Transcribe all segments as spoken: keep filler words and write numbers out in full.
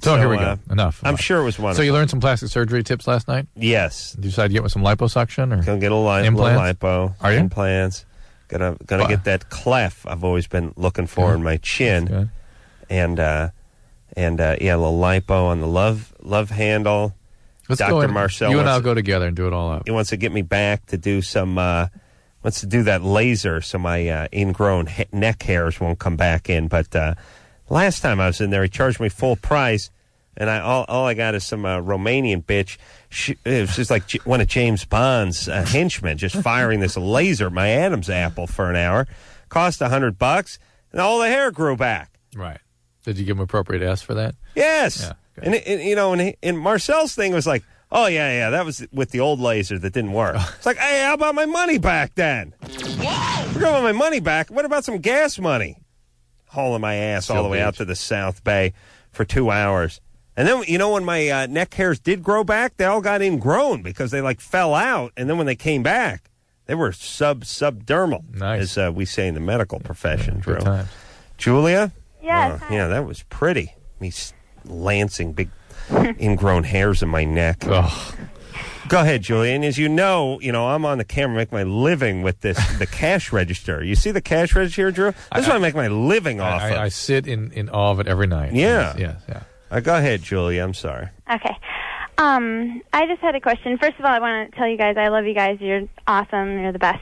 So, so here we go. Uh, enough, enough. I'm sure it was wonderful. So you learned some plastic surgery tips last night? Yes. Did you decide to get with some liposuction or gonna get a li- implants? Little lipo. Are you? Implants. Gonna gonna Wow. get that clef I've always been looking for Good. in my chin. Good. And uh, and uh, yeah, a little lipo on the love love handle. Let's Doctor go in, Marcel. You and I'll to, go together and do it all up. He wants to get me back to do some. Uh, wants to do that laser so my uh, ingrown he- neck hairs won't come back in. But uh, last time I was in there, he charged me full price. And I all, all I got is some uh, Romanian bitch. She, it was just like J- one of James Bond's uh, henchmen, just firing this laser at my Adam's apple for an hour. Cost a hundred bucks, and all the hair grew back. Right. Did you give him appropriate ass for that? Yes. Yeah, okay. And, it, and you know, and, he, and Marcel's thing was like, oh yeah, yeah, that was with the old laser that didn't work. It's like, hey, how about my money back then? Forget about my money back. What about some gas money? Hauling my ass Still all the way beach. out to the South Bay for two hours. And then, you know, when my uh, neck hairs did grow back, they all got ingrown because they, like, fell out. And then when they came back, they were sub-subdermal, Nice. as uh, we say in the medical profession, Drew. Good times. Julia? Yes. Uh, yeah, that was pretty. Me s- lancing big ingrown hairs in my neck. Oh, Go ahead, Julia. And as you know, you know, I'm on the camera, make my living with this, the cash register. You see the cash register, Drew? This I- is what I make my living off I, of. I, I sit in, in awe of it every night. Yeah. Yes, yes, yeah. Uh, go ahead, Julia. I'm sorry. Okay. Um, I just had a question. First of all, I want to tell you guys I love you guys. You're awesome. You're the best.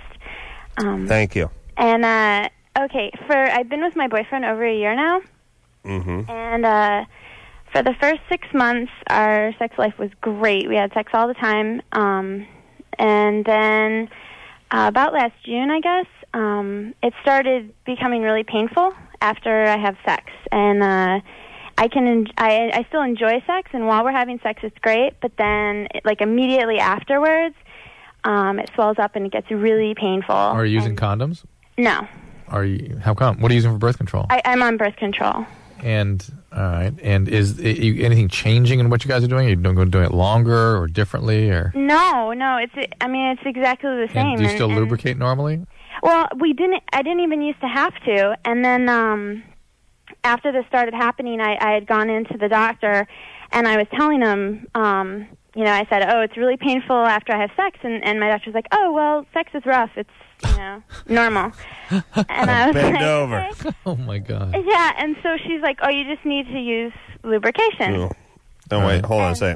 Um, Thank you. and uh, okay, for I've been with my boyfriend over a year now, Mm-hmm. and uh, for the first six months, our sex life was great. We had sex all the time, um, and then uh, about last June, I guess, um, it started becoming really painful after I have sex, and uh, I can en- I, I still enjoy sex, and while we're having sex, it's great. But then, like immediately afterwards, um, it swells up and it gets really painful. Are you using And- condoms? No, Are you? How come? What are you using for birth control? I, I'm on birth control. And all right. And is it, you, anything changing in what you guys are doing? Are you doing, doing it longer or differently, or? No, no, it's I mean it's exactly the same. And do you and- still and- lubricate normally? Well, we didn't. I didn't even used to have to, and then um, after this started happening, I, I had gone into the doctor, and I was telling him, um, you know, I said, "Oh, it's really painful after I have sex," and, and my doctor's like, "Oh, well, sex is rough. It's you know normal." And I was Bend like, over. "Okay." Oh my God. Yeah, and so she's like, "Oh, you just need to use lubrication." No, no wait, Right. hold on a second.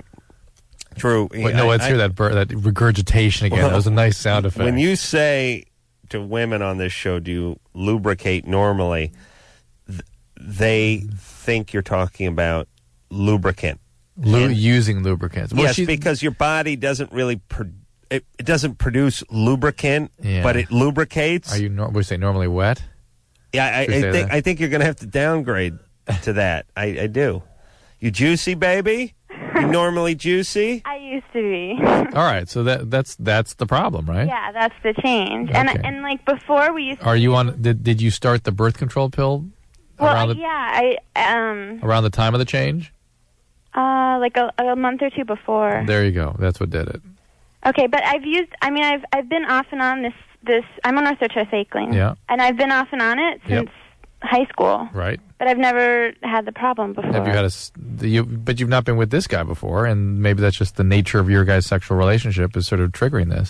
Drew, Wait, no, I- let's I- hear that bur- that regurgitation again. Well, That was a nice sound effect. When you say to women on this show, do you lubricate normally, th- they think you're talking about lubricant. Lu- And- using lubricants. Well, yes, she- because your body doesn't really pro- it, it doesn't produce lubricant, Yeah. but it lubricates. Are you? Nor- we say normally wet. yeah, I, I Should we say think that? I think you're going to have to downgrade to that. I, I do. You juicy, baby? You normally juicy? I used to be. All right, so that that's that's the problem, right? Yeah, that's the change. And Okay. and like before we used to Are you on? Did did you start the birth control pill Well, around the yeah, I um around the time of the change? uh like a, a month or two before. There you go. That's what did it. Okay, but I've used. I mean, I've I've been off and on this this. I'm on orthotricycline. Yeah. And I've been off and on it Yep. since high school, Right. but I've never had the problem before. Have you had a? s- You, but you've not been with this guy before, and maybe that's just the nature of your guys' sexual relationship is sort of triggering this.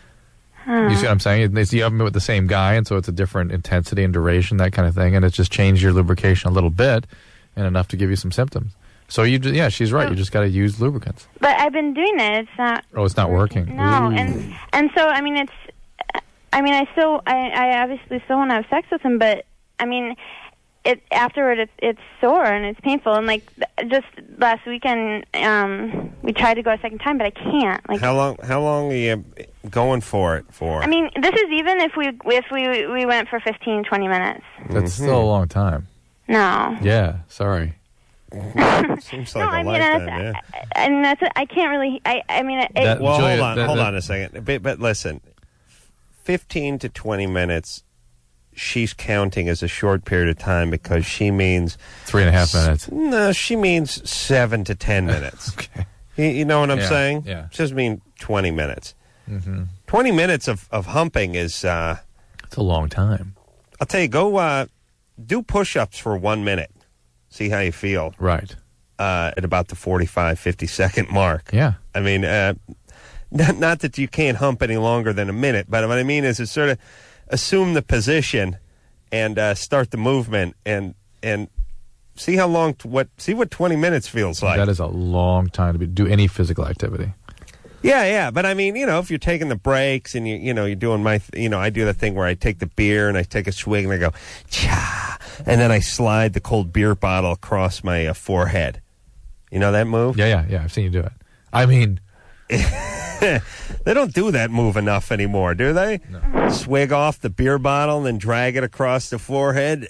Huh. You see what I'm saying? It's, you haven't been with the same guy, and so it's a different intensity and duration, that kind of thing, and it's just changed your lubrication a little bit, and enough to give you some symptoms. So you, ju- yeah, she's right. You just got to use lubricants. But I've been doing it. It's not. Oh, it's not working. No, Ooh. and and so I mean, it's. I mean, I still, I, I obviously still want to have sex with him, but I mean, it afterward, it's it's sore and it's painful, and like th- just last weekend, um, we tried to go a second time, but I can't. Like, How long? How long are you going for it for? I mean, this is even if we if we we went for fifteen, twenty minutes. That's still a long time. No. Yeah, sorry. Seems No, like a I mean, lifetime. that's, yeah. I, I mean, that's, I can't really, I, I mean, it, That- Well, Julia, hold on, that- hold that- on a second. But, but listen, fifteen to twenty minutes. She's counting as a short period of time because she means Three and a half minutes. no. She means seven to ten minutes. Okay. You, you know what I'm Yeah, saying? yeah. She doesn't mean twenty minutes. Mm-hmm. Twenty minutes of, of humping is. Uh, It's a long time. I'll tell you, go uh, do push-ups for one minute. See how you feel. Right. uh, at about the forty-five, fifty second mark. Yeah. I mean, uh, not, not that you can't hump any longer than a minute, but what I mean is, it's sort of assume the position and uh, start the movement and and see how long t- what see what twenty minutes feels like. That is a long time to be, do any physical activity. Yeah, yeah, but I mean, you know, if you're taking the breaks and you, you know, you're doing my, th- you know, I do the thing where I take the beer and I take a swig and I go, cha, and then I slide the cold beer bottle across my uh, forehead. You know that move? Yeah, yeah, yeah. I've seen you do it. I mean, they don't do that move enough anymore, do they? No. Swig off the beer bottle and then drag it across the forehead.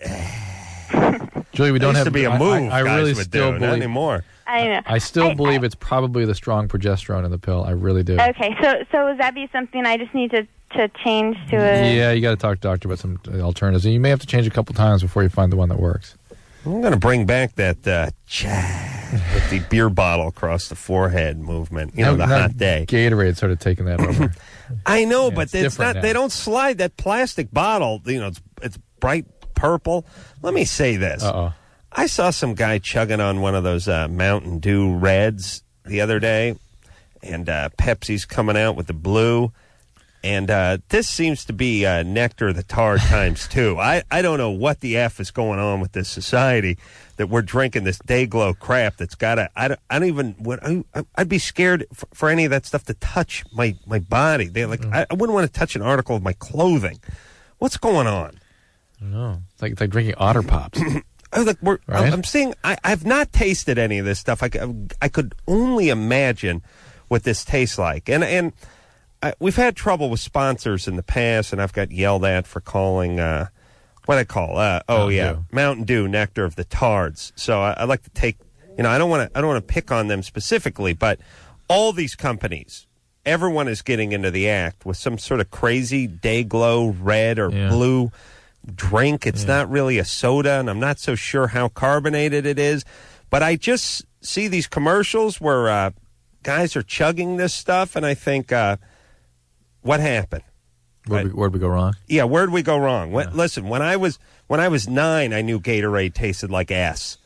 Julie, we That don't used have to be a I- move. I, I guys really would still do, believe. not anymore. I know. I still I- believe I- it's probably the strong progesterone in the pill. I really do. Okay, so so would that be something I just need to, to change to a... Yeah, you got to talk to the doctor about some alternatives. And you may have to change a couple times before you find the one that works. I'm going to bring back that uh, cha with the beer bottle across the forehead movement. You know, Now- the now hot day. Gatorade started taking that over. I know, Yeah, but it's it's, different not. now. They don't slide that plastic bottle. You know, it's it's bright purple. Let me say this. Uh-oh. I saw some guy chugging on one of those uh, Mountain Dew Reds the other day, and uh, Pepsi's coming out with the blue. And uh, this seems to be uh, Nectar of the Tard times two. I, I don't know what the F is going on with this society that we're drinking this Dayglow crap that's got a... I don't, I don't even... Would, I, I'd be scared for, for any of that stuff to touch my, my body. They like I, I wouldn't want to touch an article of my clothing. What's going on? I don't know. It's like, it's like drinking Otter Pops. I was like, we're, Right? I'm seeing. I, I've not tasted any of this stuff. I, c- I could only imagine what this tastes like. And and I, we've had trouble with sponsors in the past, and I've got yelled at for calling uh, what I call. Uh, oh Mountain yeah, Dew. Mountain Dew Nectar of the Tards. So I, I like to take. You know, I don't want to. I don't want to pick on them specifically, but all these companies, everyone is getting into the act with some sort of crazy Dayglow red or Yeah. blue drink. It's Yeah. not really a soda, and I'm not so sure how carbonated it is. But I just see these commercials where uh, guys are chugging this stuff, and I think, uh, what happened? Where'd we, where'd we go wrong? Yeah, where'd we go wrong? When, Yeah. Listen, when I was when I was nine, I knew Gatorade tasted like ass.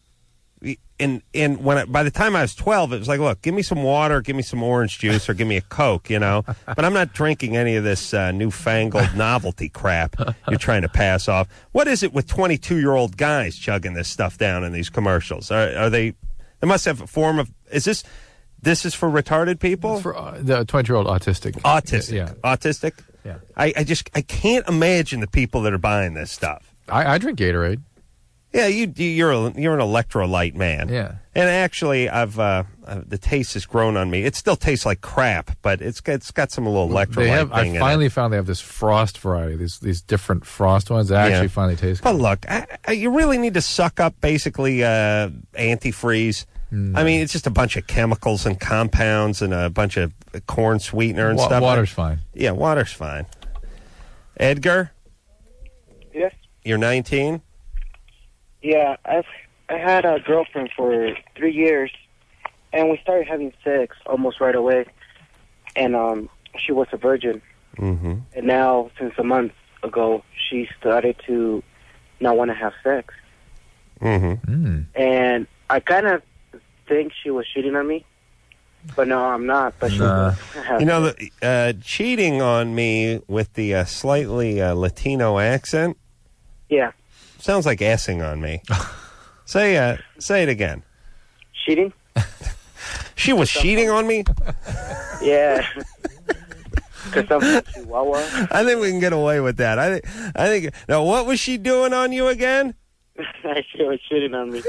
And and when I, by the time I was twelve, it was like, look, give me some water, give me some orange juice, or give me a Coke, you know. But I'm not drinking any of this uh, newfangled novelty crap you're trying to pass off. What is it with twenty-two year old guys chugging this stuff down in these commercials? Are, are they? They must have a form of. Is this? This is for retarded people. It's for uh, the twenty-year-old autistic. Autistic. Yeah. Autistic. Yeah. I, I just I can't imagine the people that are buying this stuff. I, I drink Gatorade. Yeah, you you're a, you're an electrolyte man. Yeah. And actually, I've uh, uh, the taste has grown on me. It still tastes like crap, but it's got, it's got some little electrolyte They have. thing I in finally it. found they have this Frost variety. These these different Frost ones that Yeah. actually finally taste But good. look, I, I, you really need to suck up basically uh, antifreeze. Mm. I mean, it's just a bunch of chemicals and compounds and a bunch of corn sweetener and Wa- stuff. water's fine. Yeah, water's fine. Edgar, Yes. you're nineteen. Yeah, I've I had a girlfriend for three years, and we started having sex almost right away. And um, she was a virgin, Mm-hmm. and now since a month ago, she started to not want to have sex. Mm-hmm. Mm. And I kind of think she was cheating on me, but no, I'm not. But she Nah. was. You know, the, uh, cheating on me with the uh, slightly uh, Latino accent Yeah, sounds like assing on me. say uh, say it again. cheating. She was cheating on me? Yeah. Because I'm from Chihuahua. I think we can get away with that. I think. I think. Now, what was she doing on you again? She was cheating on me.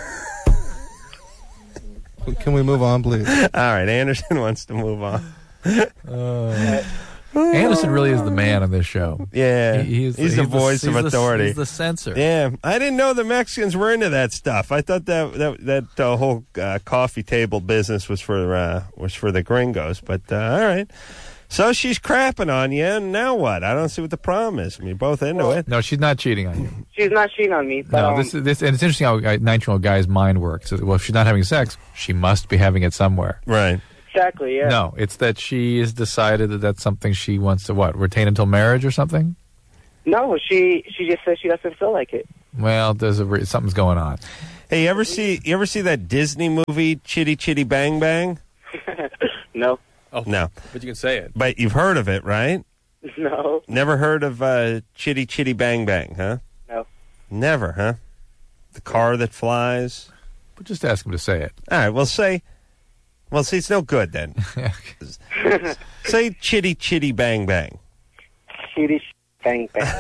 Can we move on, please? All right, Anderson wants to move on. Uh, Anderson really is the man on this show. Yeah, He- he's, the voice of he's the- authority. he's the censor. Yeah, I didn't know the Mexicans were into that stuff. I thought that that that uh, whole uh, coffee table business was for uh, was for the gringos. But uh, all right, so she's crapping on you, and now what? I don't see what the problem is. I mean, you're both into it. No, she's not cheating on you. She's not cheating on me. But, No, um, this is this, and it's interesting how a nineteen-year-old guy's mind works. Well, if she's not having sex, she must be having it somewhere. Right. Exactly, yeah. No, it's that she has decided that that's something she wants to what retain until marriage or something. No, she she just says she doesn't feel like it. Well, there's a re- something's going on. Hey, you ever see you ever see that Disney movie Chitty Chitty Bang Bang? No. Oh, No. But you can say it. But you've heard of it, right? No. Never heard of uh, Chitty Chitty Bang Bang, huh? No. Never, huh? The car that flies. But just ask him to say it. All right, well, say... Well, see, it's no good then. Say Chitty Chitty Bang Bang. Chitty bang bang.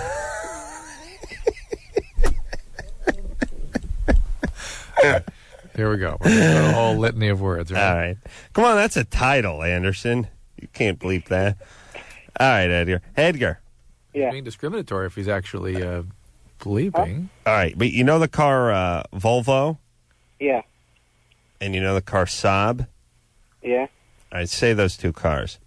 Here we go. We're gonna go a whole litany of words. Right? All right. Come on, that's a title, Anderson. You can't bleep that. All right, Edgar. Edgar. Yeah. Being discriminatory if he's actually uh, bleeping. All right, but you know the car uh, Volvo? Yeah. And you know the car Saab? Yeah. All right, say those two cars.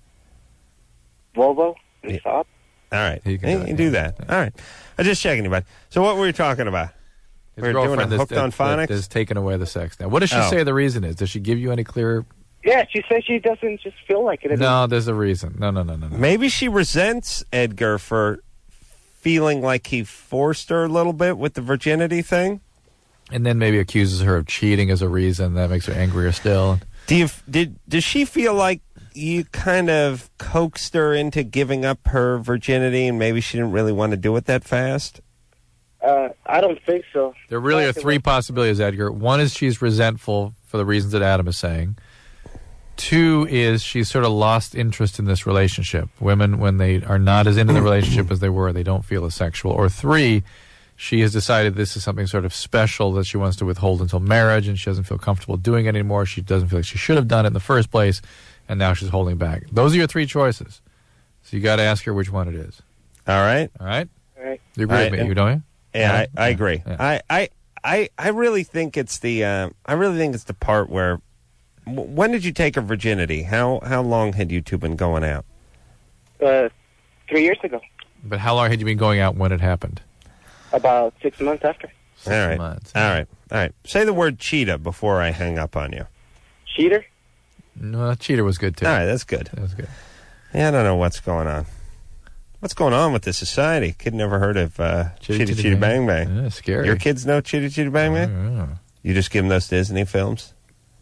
Volvo and Yeah. Saab. All right. He can Hey, do you it, can do yeah. that. All right. I'm just checking you, bud. So what were we talking about? His We're doing a girlfriend is- Hooked on that- Phonics? that has taken away the sex now. What does she Oh. say the reason is? Does she give you any clear... Yeah, she says she doesn't just feel like it. No, there's a reason. No, no, no, no, no. Maybe she resents Edgar for feeling like he forced her a little bit with the virginity thing. And then maybe accuses her of cheating as a reason. That makes her angrier still. Do you did does she feel like you kind of coaxed her into giving up her virginity and maybe she didn't really want to do it that fast? Uh, I don't think so. There really are Like it three was- possibilities, Edgar. One is she's resentful for the reasons that Adam is saying. Two is she's sort of lost interest in this relationship. Women, when they are not as into the relationship as they were, they don't feel as sexual. Or three, she has decided this is something sort of special that she wants to withhold until marriage, and she doesn't feel comfortable doing it anymore. She doesn't feel like she should have done it in the first place, and now she's holding back. Those are your three choices. So you got to ask her which one it is. All right. All right? All right. You agree All with right, me, you don't you? Yeah, Yeah. I, I agree. Yeah. I, I, I, I really think it's the uh, I really think it's the part where w- when did you take her virginity? How how long had you two been going out? Uh, three years ago. But how long had you been going out when it happened? About six months after. Six all right. months. All right. All right. Say the word cheetah before I hang up on you. Cheater? No, cheater was good, too. All right, that's good. That was good. Yeah, I don't know what's going on. What's going on with this society? Kid never heard of uh, Chitty Chitty, Chitty Bang Bang. Yeah, scary. Your kids know Chitty Chitty Bang Bang? Yeah. You just give them those Disney films?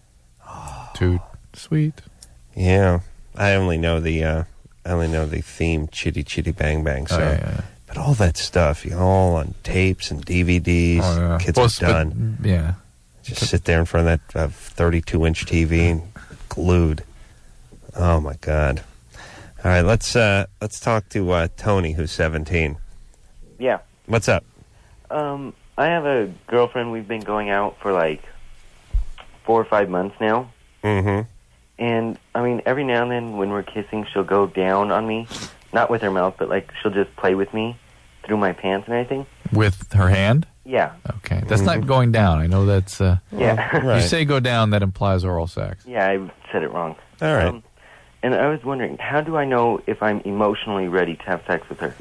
Too sweet. Yeah. I only know the uh, I only know the theme Chitty Chitty Bang Bang. So, Oh, yeah, yeah. but all that stuff, you know, all on tapes and D V Ds. Oh, yeah. Kids Well, are but- done. yeah. Just sit there in front of that uh, thirty-two inch T V and glued. Oh my God! All right, let's uh, let's talk to uh, Tony, who's seventeen. Yeah. What's up? Um, I have a girlfriend. We've been going out for like four or five months now. Mm-hmm. And, I mean, every now and then when we're kissing, she'll go down on me. Not with her mouth, but, like, she'll just play with me through my pants and everything. With her hand? Yeah. Okay. That's not going down. I know that's... Uh, Yeah. Right. You say go down, that implies oral sex. Yeah, I said it wrong. All right. Um, and I was wondering, how do I know if I'm emotionally ready to have sex with her?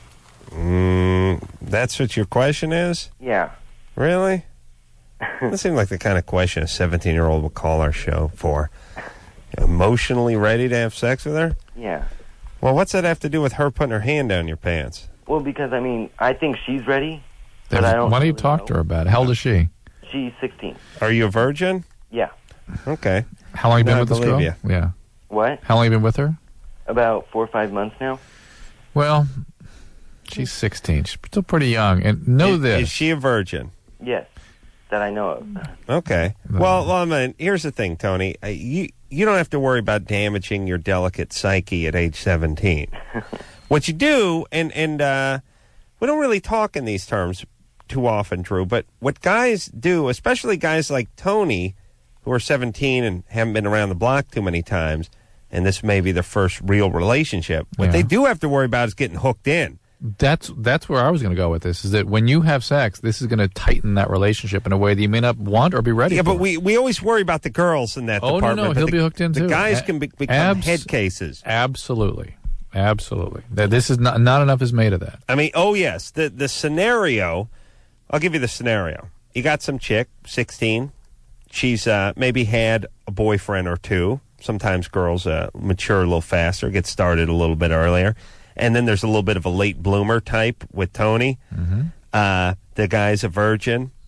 Mm, that's what your question is? Yeah. Really? That seems like the kind of question a seventeen-year-old would call our show for. Emotionally ready to have sex with her? Yeah. Well, what's that have to do with her putting her hand down your pants? Well, because, I mean, I think she's ready, Then but I don't why don't you really talk know. to her about it? How old is she? She's sixteen. Are you a virgin? Yeah. Okay. How long you been No, I with this believe girl? you. Yeah. What? How long you been with her? About four or five months now. Well, she's sixteen. She's still pretty young. And know is, this. Is she a virgin? Yes. That I know of. Okay. No. Well, well, I mean, here's the thing, Tony. Uh, you you don't have to worry about damaging your delicate psyche at age seventeen. What you do, and and uh, we don't really talk in these terms too often, Drew. But what guys do, especially guys like Tony, who are seventeen and haven't been around the block too many times, and this may be their first real relationship. What Yeah. they do have to worry about is getting hooked in. That's that's where I was going to go with this. Is that when you have sex, this is going to tighten that relationship in a way that you may not want or be ready Yeah, for. but we, we always worry about the girls in that Oh, no, department. no, but he'll the, be hooked in, The too. guys A- can be, become abs- head cases. Absolutely, absolutely. That this is not not enough is made of that. I mean, oh yes, the the scenario. I'll give you the scenario. You got some chick, sixteen. She's uh, maybe had a boyfriend or two. Sometimes girls uh, mature a little faster, get started a little bit earlier, and then there's a little bit of a late bloomer type with Tony. Mm-hmm. Uh, the guy's a virgin.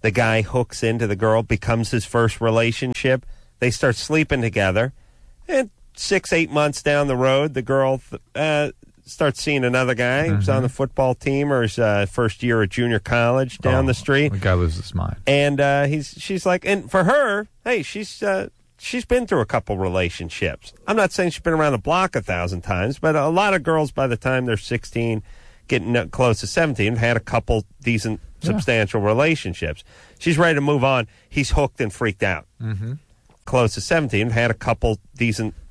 The guy hooks into the girl, becomes his first relationship. They start sleeping together. And six, eight months down the road, the girl uh, starts seeing another guy who's Mm-hmm. on the football team or his uh, first year at junior college down Oh, the street. The guy loses his mind. And uh, he's she's like, and for her, hey, she's uh, she's been through a couple relationships. I'm not saying she's been around the block a thousand times, but a lot of girls by the time they're sixteen, getting up close to seventeen, had a couple decent, Yeah. substantial relationships. She's ready to move on. He's hooked and freaked out. Mm-hmm. Close to seventeen, had a couple decent,